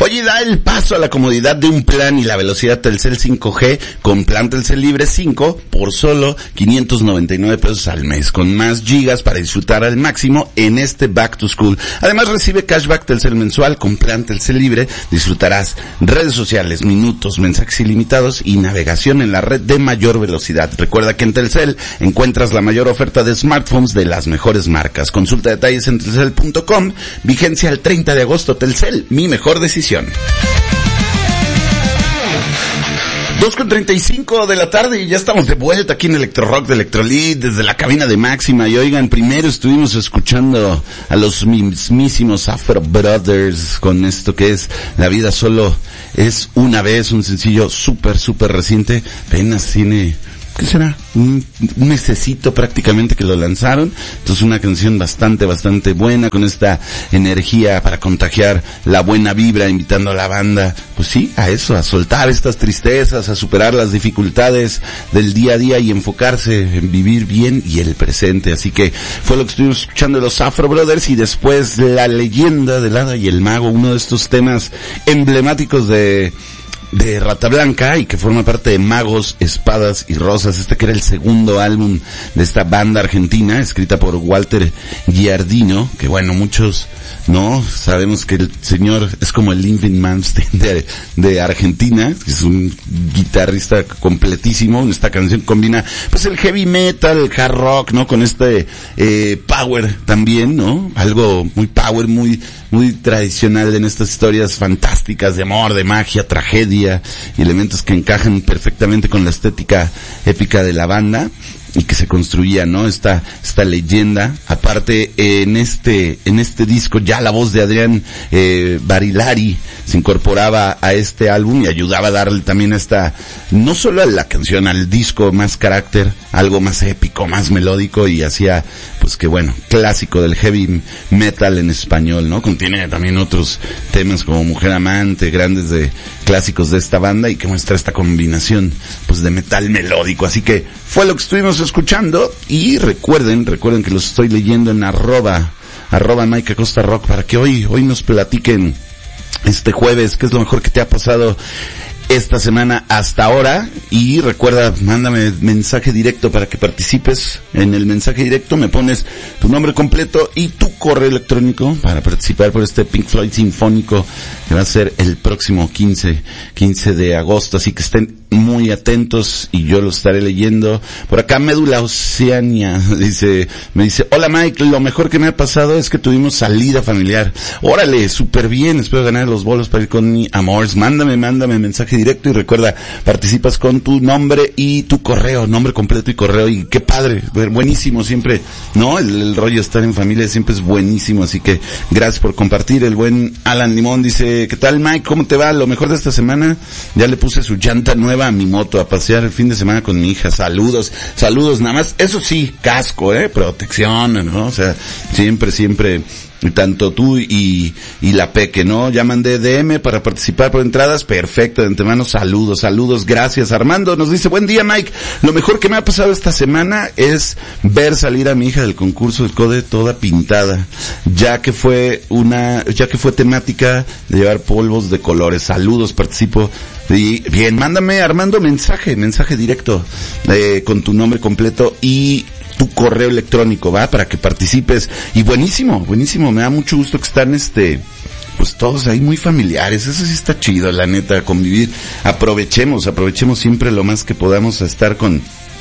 Oye, da el paso a la comodidad de un plan y la velocidad Telcel 5G con plan Telcel Libre 5 por solo 599 pesos al mes, con más gigas para disfrutar al máximo en este Back to School. Además recibe cashback Telcel mensual con plan Telcel Libre. Disfrutarás redes sociales, minutos, mensajes ilimitados y navegación en la red de mayor velocidad. Recuerda que en Telcel encuentras la mayor oferta de smartphones de las mejores marcas. Consulta detalles en telcel.com. Vigencia el 30 de agosto. Telcel, mi mejor decisión. 2:35 de la tarde y ya estamos de vuelta aquí en Electro Rock de Electrolit desde la cabina de Máxima. Y oigan, primero estuvimos escuchando a los mismísimos Afro Brothers con esto que es La vida solo es una vez, un sencillo súper reciente, apenas tiene... ¿qué será? Un mesecito prácticamente que lo lanzaron. Entonces una canción bastante buena, con esta energía para contagiar la buena vibra, invitando a la banda, pues sí, a eso, a soltar estas tristezas, a superar las dificultades del día a día y enfocarse en vivir bien y el presente. Así que fue lo que estuvimos escuchando de los Afro Brothers, y después La leyenda del hada y el mago, uno de estos temas emblemáticos de Rata Blanca y que forma parte de Magos, Espadas y Rosas, que era el segundo álbum de esta banda argentina, escrita por Walter Giardino, que bueno, muchos no sabemos que el señor es como el Linkin Malmsteen de Argentina, que es un guitarrista completísimo. Esta canción combina pues el heavy metal, el hard rock, ¿no? Con este power también, ¿no? Algo muy power, muy tradicional en estas historias fantásticas de amor, de magia, tragedia, y elementos que encajan perfectamente con la estética épica de la banda y que se construía, ¿no? Esta leyenda. Aparte, en este disco ya la voz de Adrián Barilari se incorporaba a este álbum y ayudaba a darle también no solo a la canción, al disco más carácter, algo más épico, más melódico, y hacía, pues que bueno, clásico del heavy metal en español, ¿no? Contiene también otros temas como Mujer Amante, grandes clásicos de esta banda, y que muestra esta combinación, pues de metal melódico. Así que fue lo que estuvimos escuchando, y recuerden que los estoy leyendo en arroba Mike Acosta Rock, para que hoy nos platiquen este jueves qué es lo mejor que te ha pasado esta semana hasta ahora. Y recuerda, mándame mensaje directo para que participes. En el mensaje directo me pones tu nombre completo y tu correo electrónico para participar por este Pink Floyd sinfónico que va a ser el próximo 15 de agosto, así que estén muy atentos y yo lo estaré leyendo. Por acá Médula Oceania me dice, hola Mike, lo mejor que me ha pasado es que tuvimos salida familiar. Órale, súper bien, espero ganar los bolos para ir con mi amor. Mándame mensaje directo y recuerda, participas con tu nombre y tu correo, nombre completo y correo, y qué padre, buenísimo siempre, ¿no? El rollo de estar en familia siempre es buenísimo, así que gracias por compartir. El buen Alan Limón dice, ¿qué tal Mike? ¿Cómo te va? Lo mejor de esta semana, ya le puse su llanta nueva a mi moto, a pasear el fin de semana con mi hija. Saludos, nada más, eso sí, casco, protección, ¿no? O sea, siempre, tanto tú y la Peque, ¿no? Ya mandé DM para participar por entradas, perfecto, de antemano, saludos, gracias. Armando nos dice, buen día Mike, lo mejor que me ha pasado esta semana es ver salir a mi hija del concurso del CODE toda pintada, ya que fue temática de llevar polvos de colores. Saludos, participo. Y bien, mándame, Armando, mensaje directo con tu nombre completo y tu correo electrónico, ¿va? Para que participes. Y buenísimo, me da mucho gusto que están pues todos ahí muy familiares. Eso sí está chido, la neta, convivir. Aprovechemos siempre lo más que podamos a estar con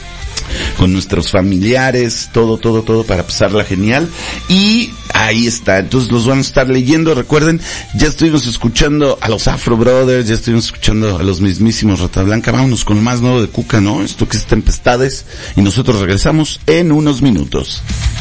nuestros familiares, todo para pasarla genial. Y ahí está, entonces los van a estar leyendo. Recuerden, ya estuvimos escuchando a los Afro Brothers, ya estuvimos escuchando a los mismísimos Rata Blanca. Vámonos con lo más nuevo de Cuca, ¿no? Esto que es Tempestades, y nosotros regresamos en unos minutos.